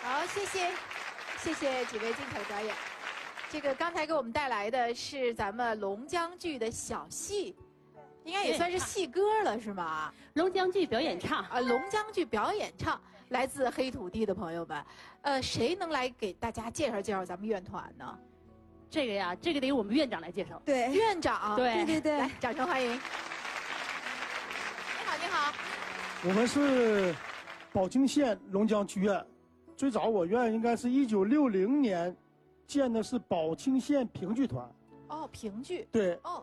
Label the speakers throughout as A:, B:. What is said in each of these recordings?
A: 好，谢谢几位精彩的表演。这个刚才给我们带来的是咱们龙江剧的小戏，应该也算是戏歌了，是吗？
B: 龙江剧表演唱
A: 啊，龙江剧表演唱，来自黑土地的朋友们，谁能来给大家介绍咱们院团呢？
B: 这个呀，这个得由我们院长来介绍。
A: 对，院长，
B: 对，
A: 来，掌声欢迎。你好，你好。
C: 我们是宝清县龙江剧院，最早我院应该是1960年建的是宝清县评剧团。
A: 哦，评剧。
C: 对。
A: 哦。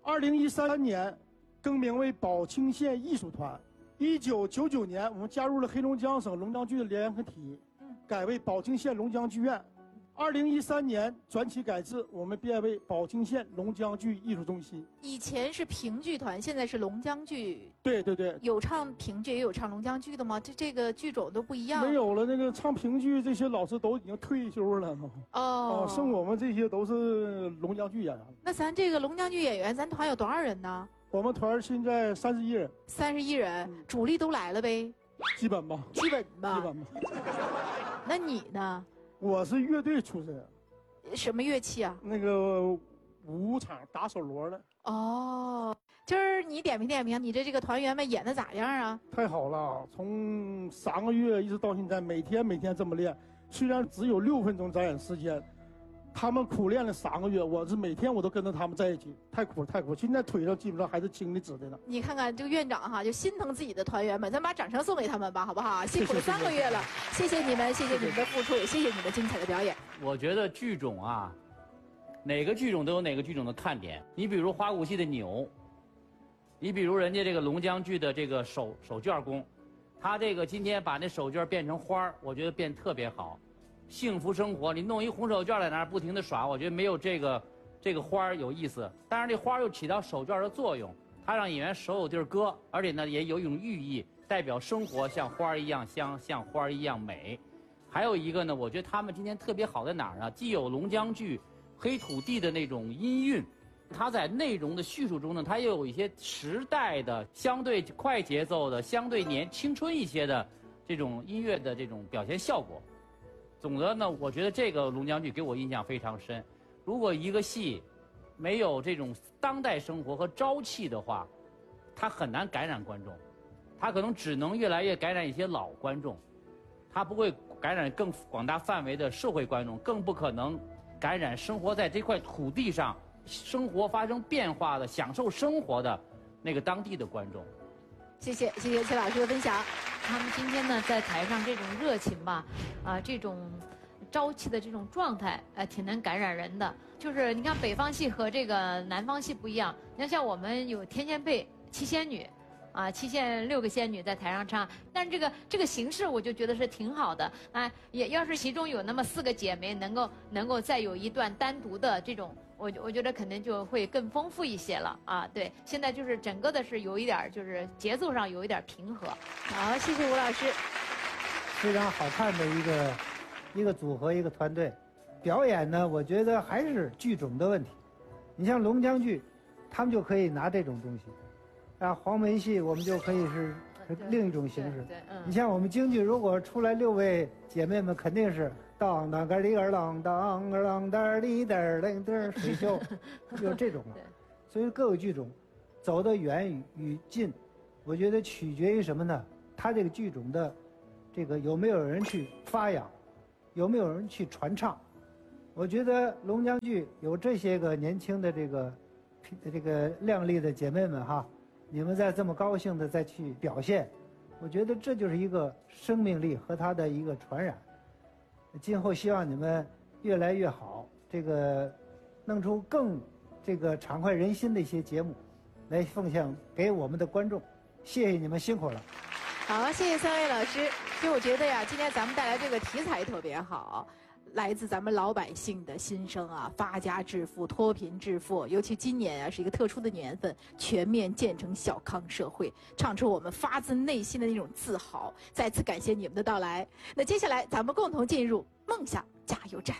C: 2013年更名为宝清县艺术团。1999年我们加入了黑龙江省龙江剧的联合体，改为宝清县龙江剧院。2013年转起改制，我们变为宝清县龙江剧艺术中心。
A: 以前是评剧团，现在是龙江剧。
C: 对对对。
A: 有唱评剧也有唱龙江剧的吗？这个剧种都不一样。
C: 没有了，那个唱评剧这些老师都已经退休了。
A: 哦。
C: 剩我们这些都是龙江剧演员。
A: 那咱这个龙江剧演员，咱团有多少人呢？
C: 我们团现在31人。
A: 31人，主力都来了呗？
C: 基本吧。
A: 基本吧。
C: 基本吧。
A: 那你呢？
C: 我是乐队出身。
A: 什么乐器啊？
C: 那个舞场打手锣的。
A: 哦，今儿你点评，你这个团员们演的咋样啊？
C: 太好了，从3个月一直到现在，每天这么练。虽然只有6分钟展演时间，他们苦练了3个月，我是每天我都跟着他们在一起，太苦了太苦了。现在腿上基本上还是青的紫的呢。
A: 你看看这个院长哈，就心疼自己的团员们，咱把掌声送给他们吧，好不好？辛苦了3个月了，谢谢你们，谢谢你们的付出，也谢谢你们精彩的表演。
D: 我觉得剧种啊，哪个剧种都有哪个剧种的看点。你比如花鼓戏的钮，你比如人家这个龙江剧的这个手绢功，他这个今天把那手绢变成花儿，我觉得变特别好。幸福生活，你弄一红手绢在那儿不停地耍，我觉得没有这个花儿有意思。当然，这花儿又起到手绢的作用，它让演员手有地儿搁，而且呢也有一种寓意，代表生活像花儿一样香，像花儿一样美。还有一个呢，我觉得他们今天特别好在哪儿呢？既有龙江剧黑土地的那种音韵，它在内容的叙述中呢，它又有一些时代的相对快节奏的、相对青春一些的这种音乐的这种表现效果。总的呢，我觉得这个龙江剧给我印象非常深。如果一个戏没有这种当代生活和朝气的话，它很难感染观众，它可能只能越来越感染一些老观众，它不会感染更广大范围的社会观众，更不可能感染生活在这块土地上、生活发生变化的、享受生活的那个当地的观众。
A: 谢谢崔老师的分享。
E: 他们今天呢，在台上这种热情吧，这种朝气的这种状态，挺能感染人的。就是你看北方戏和这个南方戏不一样，你看像我们有天仙配七仙女，七仙6个仙女在台上唱，但是这个形式我就觉得是挺好的啊。也要是其中有那么4个姐妹能够再有一段单独的这种。我觉得肯定就会更丰富一些了啊！对，现在就是整个的是有一点，就是节奏上有一点平和。
A: 好，谢谢吴老师。
F: 非常好看的一个组合，一个团队。表演呢，我觉得还是剧种的问题。你像龙江剧，他们就可以拿这种东西，黄梅戏我们就可以是另一种形式。
E: 对，
F: 你像我们京剧，如果出来6位姐妹们，肯定是。当当个里个啷当个啷当里噔噔噔水袖，就这种了。所以各有剧种，走得远与近，我觉得取决于什么呢？他这个剧种的这个有没有人去发扬，有没有人去传唱。我觉得龙江剧有这些个年轻的这个靓丽的姐妹们哈，你们在这么高兴的再去表现，我觉得这就是一个生命力和它的一个传染。今后希望你们越来越好，这个弄出更这个畅快人心的一些节目，来奉献给我们的观众。谢谢你们辛苦了。
A: 好，谢谢3位老师。其实我觉得呀，今天咱们带来这个题材特别好，来自咱们老百姓的心声啊，发家致富、脱贫致富。尤其今年啊是一个特殊的年份，全面建成小康社会，唱出我们发自内心的那种自豪。再次感谢你们的到来。那接下来咱们共同进入梦想加油站。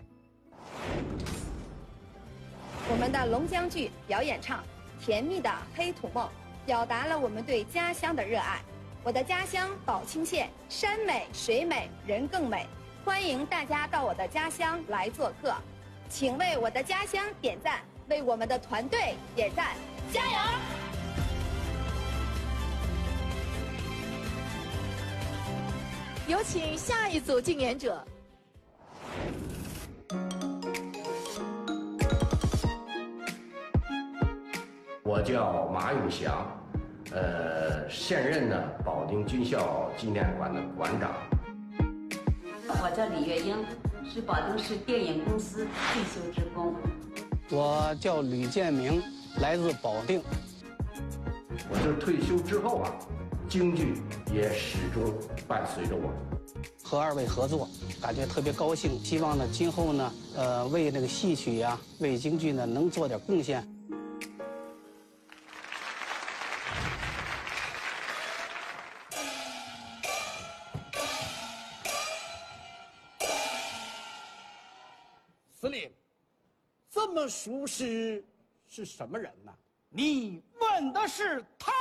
G: 我们的龙江剧表演唱《甜蜜的黑土梦》，表达了我们对家乡的热爱。我的家乡宝清县，山美水美人更美。 欢迎大家到我的家乡来做客，请为我的家乡点赞，为我们的团队点赞，加油！
A: 有请下一组竞演者。
H: 我叫马永祥，现任呢保定军校纪念馆的馆长。
I: 我叫李月英，是保定市电影公司退休职工。
J: 我叫吕建明，来自保定。
H: 我这退休之后啊，京剧也始终伴随着我。
J: 和二位合作，感觉特别高兴。希望呢，今后呢，为那个戏曲呀，为京剧呢，能做点贡献。
K: 司令，这么熟识是什么人呢？你问的是他。